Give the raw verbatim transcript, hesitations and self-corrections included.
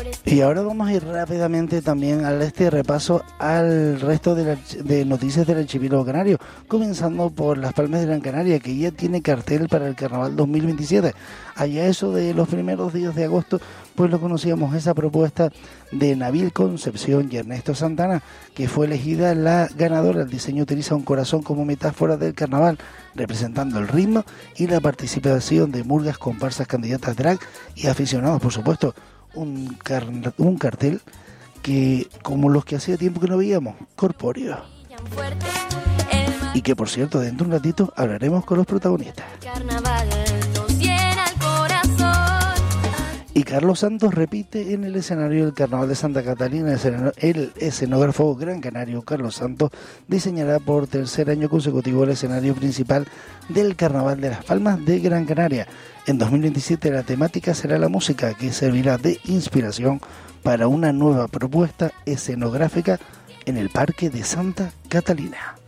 Y ahora vamos a ir rápidamente también al este repaso al resto de, la, de noticias del archipiélago canario, comenzando por Las Palmas de Gran Canaria, que ya tiene cartel para el Carnaval dos mil veintisiete. Allá eso de los primeros días de agosto, pues lo conocíamos, esa propuesta de Nabil Concepción y Ernesto Santana, que fue elegida la ganadora. El diseño utiliza un corazón como metáfora del carnaval, representando el ritmo y la participación de murgas, comparsas, candidatas drag y aficionados, por supuesto. Un, car- un cartel que, como los que hacía tiempo que no veíamos, corpóreo. Y que, por cierto, dentro de un ratito hablaremos con los protagonistas. Y Carlos Santos repite en el escenario del Carnaval de Santa Catalina. El escenógrafo gran canario Carlos Santos diseñará por tercer año consecutivo el escenario principal del Carnaval de Las Palmas de Gran Canaria. En dos mil veintisiete la temática será la música, que servirá de inspiración para una nueva propuesta escenográfica en el Parque de Santa Catalina.